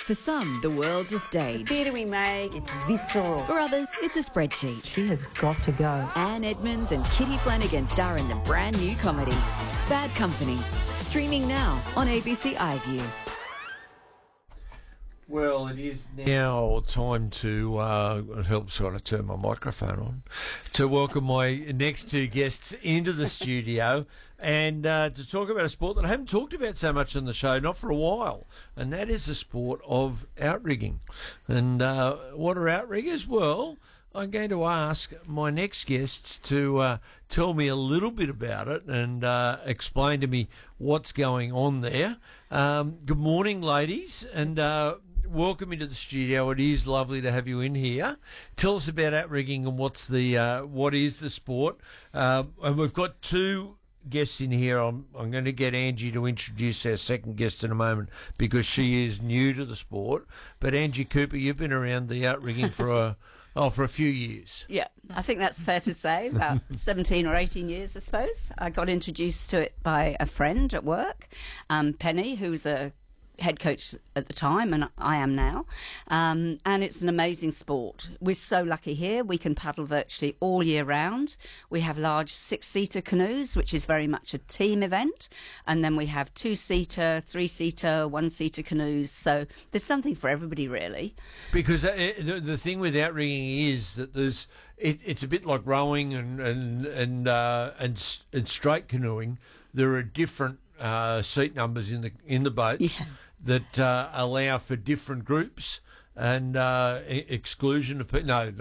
For some, the world's a stage. The theatre we make, it's visceral. For others, it's a spreadsheet. She has got to go. Anne Edmonds and Kitty Flanagan star in the brand new comedy, Bad Company, streaming now on ABC iView. Well, it is now time to, it helps when I turn my microphone on, to welcome my next two guests into the studio and to talk about a sport that I haven't talked about so much on the show, not for a while, and that is the sport of outrigging. And what are outriggers? Well, I'm going to ask my next guests to tell me a little bit about it and explain to me what's going on there. Good morning, ladies, and welcome into the studio. It is lovely to have you in here. Tell us about outrigging and what is the sport. And we've got two guests in here. I'm going to get Angie to introduce our second guest in a moment because she is new to the sport. But Angie Cooper, you've been around the outrigging for a few years. Yeah, I think that's fair to say, about 17 or 18 years, I suppose. I got introduced to it by a friend at work, Penny, who's a head coach at the time, and I am now. And it's an amazing sport. We're so lucky here. We can paddle virtually all year round. We have large 6-seater canoes, which is very much a team event. And then we have 2-seater, 3-seater, 1-seater canoes. So there's something for everybody, really. Because the thing with outrigging is that it's a bit like rowing and straight canoeing. There are different seat numbers in the boats that allow for different groups and exclusion of people. No.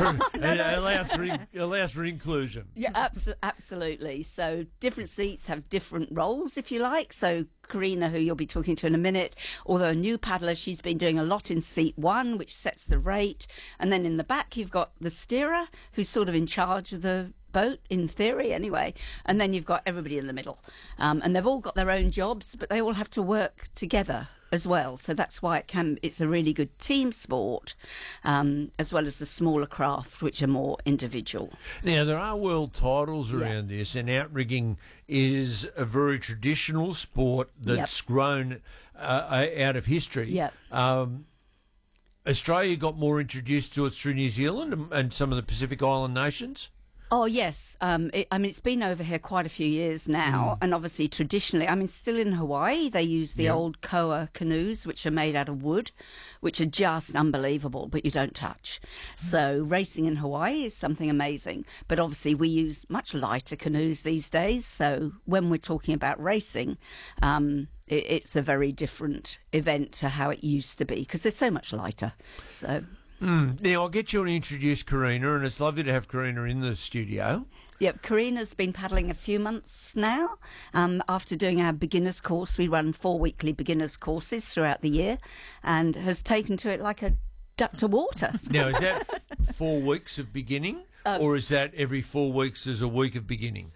It allows for inclusion. Yeah, absolutely. So different seats have different roles, if you like. So Karina, who you'll be talking to in a minute, although a new paddler, she's been doing a lot in seat 1, which sets the rate. And then in the back, you've got the steerer, who's sort of in charge of the boat, in theory anyway, and then you've got everybody in the middle, and they've all got their own jobs, but they all have to work together as well. So that's why it's a really good team sport, as well as the smaller craft, which are more individual. Now, there are world titles around this, and outrigging is a very traditional sport that's grown out of history. Australia got more introduced to it through New Zealand and some of the Pacific Island nations. Oh, yes. It's been over here quite a few years now. And obviously, traditionally, still in Hawaii, they use the old koa canoes, which are made out of wood, which are just unbelievable, but you don't touch. So racing in Hawaii is something amazing. But obviously, we use much lighter canoes these days. So when we're talking about racing, it's a very different event to how it used to be because they're so much lighter. So... Now, I'll get you to introduce Karina, and it's lovely to have Karina in the studio. Yep, Karina's been paddling a few months now. After doing our beginners course, we run 4 weekly beginners courses throughout the year and has taken to it like a duck to water. Now, is that 4 weeks of beginning, or is that every 4 weeks is a week of beginning?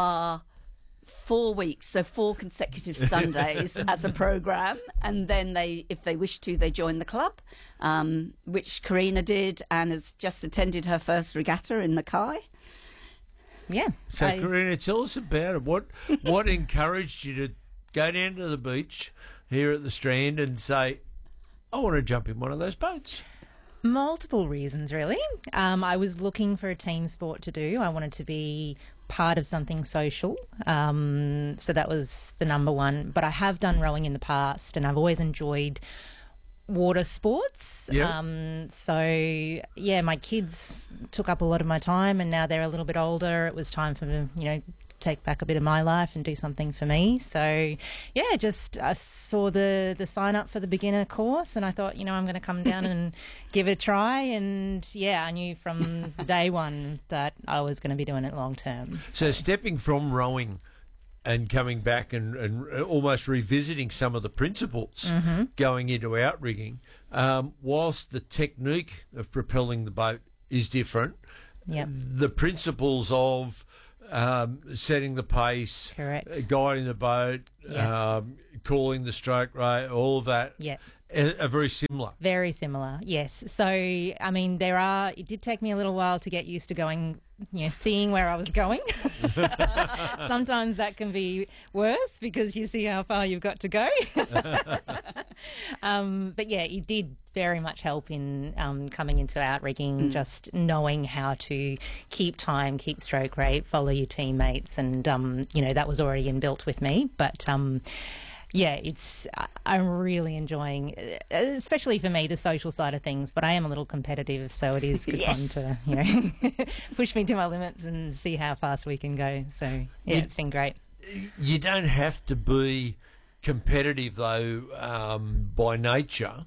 4 weeks, so 4 consecutive Sundays as a program, and then if they wish to, they join the club, which Karina did and has just attended her first regatta in Mackay. Yeah. So, Karina, tell us about it. What encouraged you to go down to the beach here at the Strand and say, I want to jump in one of those boats? Multiple reasons, really. I was looking for a team sport to do. I wanted to be part of something social. So that was the number one. But I have done rowing in the past and I've always enjoyed water sports. So, my kids took up a lot of my time and now they're a little bit older. It was time for me, take back a bit of my life and do something for me. So, I saw the sign up for the beginner course and I thought, I'm going to come down and give it a try. And, I knew from day one that I was going to be doing it long term. So stepping from rowing and coming back and almost revisiting some of the principles going into outrigging, whilst the technique of propelling the boat is different, the principles of setting the pace, correct, guiding the boat, calling the stroke rate, all of that, are very similar. Very similar, yes. So, it did take me a little while to get used to going, seeing where I was going. Sometimes that can be worse because you see how far you've got to go. But yeah, it did very much help in coming into outrigging, just knowing how to keep time, keep stroke rate, follow your teammates, and that was already inbuilt with me. But yeah, I'm really enjoying, especially for me, the social side of things. But I am a little competitive, so it is good fun to push me to my limits and see how fast we can go. So yeah, it's been great. You don't have to be competitive though by nature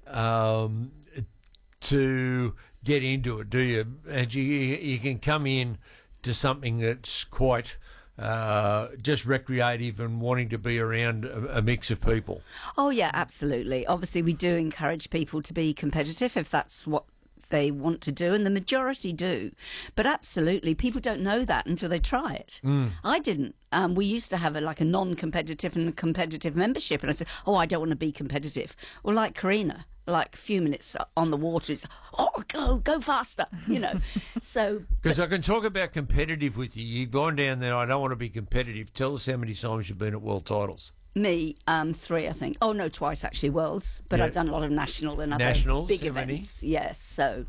to get into it, do you? And you can come in to something that's quite just recreative and wanting to be around a mix of people. Oh, yeah, absolutely. Obviously, we do encourage people to be competitive if that's what they want to do, and the majority do. But absolutely, people don't know that until they try it. I didn't. We used to have a non-competitive and a competitive membership, and I said, oh, I don't want to be competitive. Well, like Karina, like a few minutes on the water, it's, go faster, So, because I can talk about competitive with you. You've gone down there, I don't want to be competitive. Tell us how many times you've been at world titles. Me, 3, I think. Oh, no, twice actually, worlds. But I've done a lot of national and other Nationals, big how many? events. Yes, so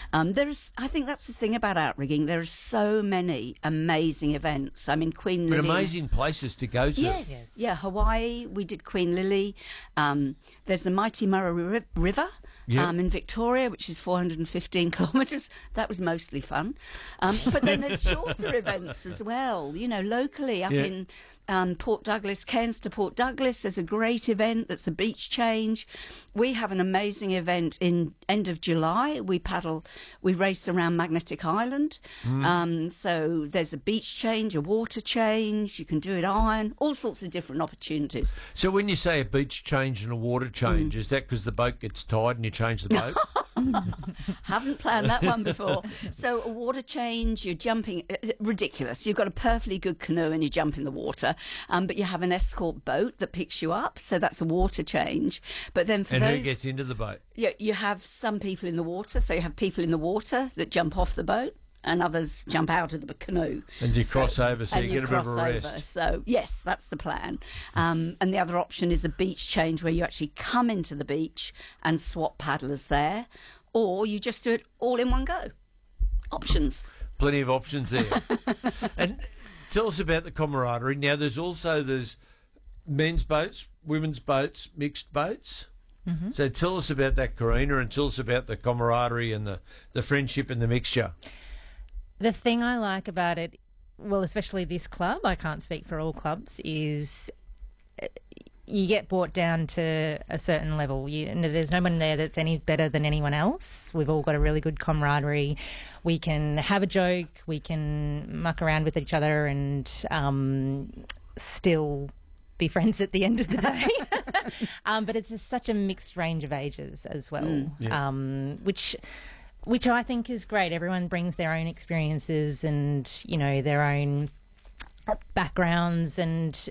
I think that's the thing about outrigging. There are so many amazing events. I mean, Queen Lily. But amazing places to go to. Yes. Yeah, Hawaii, we did Queen Lily. There's the Mighty Murray River. Yep. In Victoria, which is 415 kilometres. That was mostly fun. But then there's shorter events as well, locally up in Port Douglas, Cairns to Port Douglas. There's a great event that's a beach change. We have an amazing event in end of July. We race around Magnetic Island. So there's a beach change, a water change. You can do it iron, all sorts of different opportunities. So when you say a beach change and a water change, is that because the boat gets tired and you change the boat? Haven't planned that one before. So a water change, you're jumping, ridiculous. You've got a perfectly good canoe and you jump in the water, but you have an escort boat that picks you up, so that's a water change. But then who gets into the boat? You have some people in the water, so you have people in the water that jump off the boat, and others jump out of the canoe. And you cross over, so you get a bit of a rest. Over. So, yes, that's the plan. And the other option is a beach change where you actually come into the beach and swap paddlers there, or you just do it all in one go. Options. Plenty of options there. And tell us about the camaraderie. Now, there's men's boats, women's boats, mixed boats. Mm-hmm. So tell us about that, Karina, and tell us about the camaraderie and the friendship and the mixture. The thing I like about it, well, especially this club, I can't speak for all clubs, is you get brought down to a certain level. There's no one there that's any better than anyone else. We've all got a really good camaraderie. We can have a joke. We can muck around with each other and still be friends at the end of the day. But it's just such a mixed range of ages as well, which I think is great. Everyone brings their own experiences and, their own backgrounds and,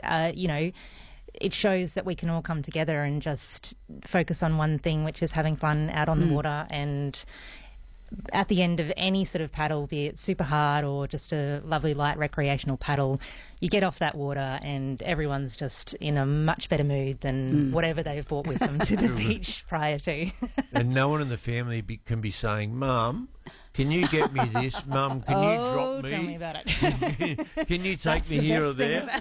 it shows that we can all come together and just focus on one thing, which is having fun out on the water. And at the end of any sort of paddle, be it super hard or just a lovely light recreational paddle, you get off that water and everyone's just in a much better mood than whatever they've brought with them to the beach prior to. And no one in the family can be saying, Mum, can you get me this? Mum, can you drop me? Tell me about it. Can you take me here or there?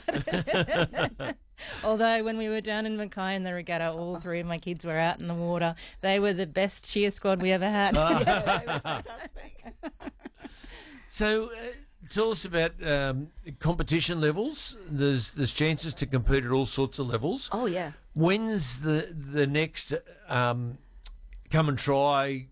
Although when we were down in Mackay in the regatta, all 3 of my kids were out in the water. They were the best cheer squad we ever had. Yeah, they were fantastic. So tell us about competition levels. There's chances to compete at all sorts of levels. Oh, yeah. When's the next come and try,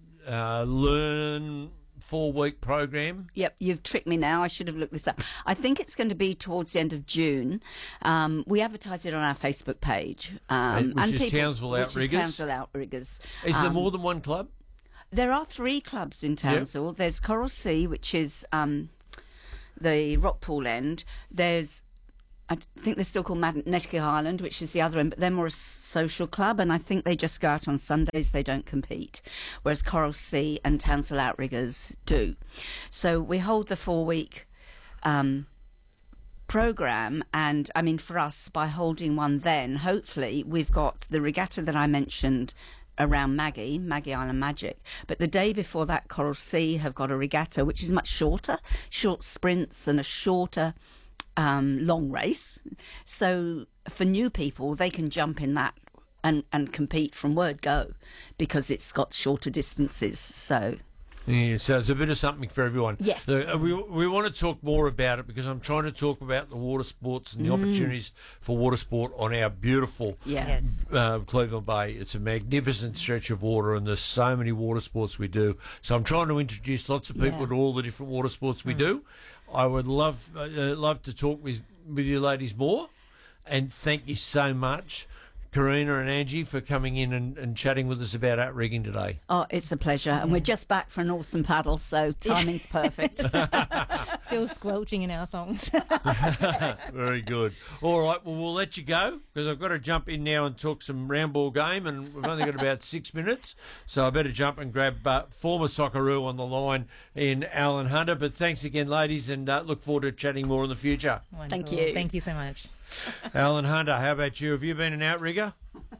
learn 4-week program? Yep, you've tricked me now. I should have looked this up. I think it's going to be towards the end of June. We advertise it on our Facebook page. Which is Townsville Outriggers? Townsville Outriggers. Is there more than one club? There are 3 clubs in Townsville. Yep. There's Coral Sea, which is the Rockpool end. There's, I think they're still called Magnetic Island, which is the other end, but they're more a social club, and I think they just go out on Sundays. They don't compete, whereas Coral Sea and Townsville Outriggers do. So we hold the 4-week program, and I mean, for us, by holding one then, hopefully we've got the regatta that I mentioned around Maggie Island Magic, but the day before that, Coral Sea have got a regatta which is much shorter, short sprints and a shorter long race. So for new people, they can jump in that and compete from word go, because it's got shorter distances. So yeah, so it's a bit of something for everyone. Yes. So, we want to talk more about it, because I'm trying to talk about the water sports and the opportunities for water sport on our beautiful Yes. Cleveland Bay. It's a magnificent stretch of water, and there's so many water sports we do. So I'm trying to introduce lots of people to all the different water sports we do. I would love to talk with you ladies more, and thank you so much, Karina and Angie, for coming in and chatting with us about outrigging today. Oh, it's a pleasure. And we're just back for an awesome paddle, so timing's perfect. Still squelching in our thongs. Very good. All right, well, we'll let you go, because I've got to jump in now and talk some round ball game, and we've only got about 6 minutes, so I better jump and grab former Socceroo on the line in Alan Hunter. But thanks again, ladies, and look forward to chatting more in the future. Wonderful. Thank you. Thank you so much. Alan Hunter, how about you? Have you been an outrigger?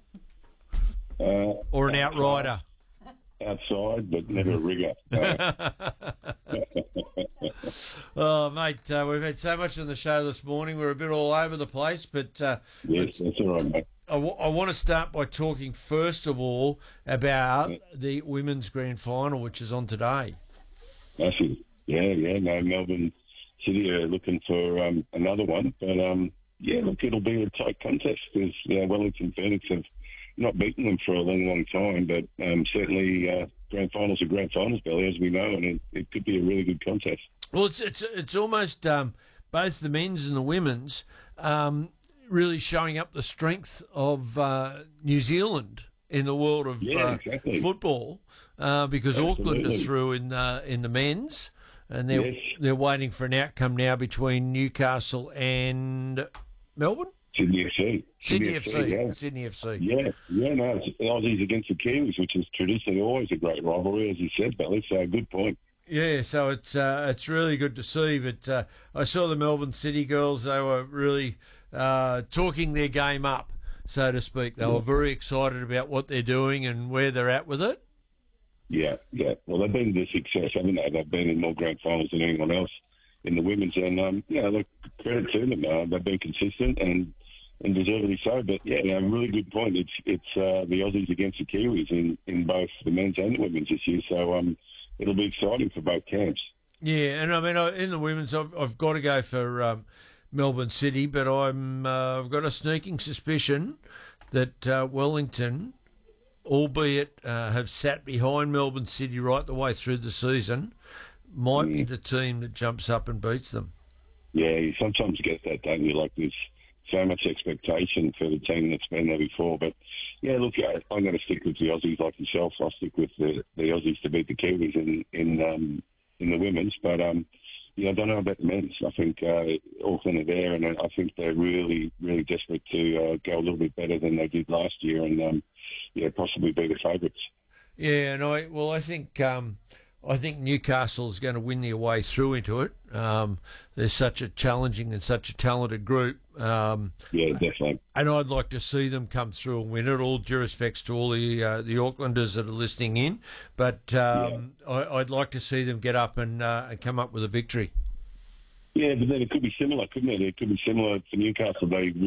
Or an outrider? Outside, but never a rigger. Oh, mate, we've had so much on the show this morning. We're a bit all over the place, but Yes, that's all right, mate. I want to start by talking first of all about the women's grand final, which is on today. That's it. Yeah. No, Melbourne City are looking for another one, but look, it'll be a tight contest, because Wellington Phoenix have not beaten them for a long time, but certainly grand finals are grand finals, Billy, as we know, and it could be a really good contest. Well, it's almost both the men's and the women's really showing up the strength of New Zealand in the world of exactly. football, because Auckland are Absolutely. through in the men's, and they're waiting for an outcome now between Newcastle and Melbourne. Sydney FC. Sydney FC. Yeah. Sydney FC. No, it's the Aussies against the Kiwis, which is traditionally always a great rivalry, as you said, Billy, so good point. Yeah, so it's really good to see. But I saw the Melbourne City girls; they were really talking their game up, so to speak. They were very excited about what they're doing and where they're at with it. Yeah. Well, they've been a success, haven't they? They've been in more grand finals than anyone else in the women's, and look, credit to them. They've been consistent and deservedly so. But a really good point. It's the Aussies against the Kiwis in both the men's and the women's this year. So it'll be exciting for both camps. Yeah, and I mean, in the women's, I've got to go for Melbourne City, but I've got a sneaking suspicion that Wellington, albeit have sat behind Melbourne City right the way through the season, might be the team that jumps up and beats them. Yeah, you sometimes get that, don't you? Like there's so much expectation for the team that's been there before. But, look, I'm going to stick with the Aussies like yourself. I'll stick with the Aussies to beat the Kiwis in the women's. But, I don't know about the men's. I think Auckland are there, and I think they're really, really desperate to go a little bit better than they did last year and, possibly be the favourites. Yeah, and I think Newcastle's going to win their way through into it. They're such a challenging and such a talented group. Definitely. And I'd like to see them come through and win it. All due respects to all the Aucklanders that are listening in, but I'd like to see them get up and come up with a victory. Yeah, but then it could be similar, couldn't it? It could be similar to Newcastle. They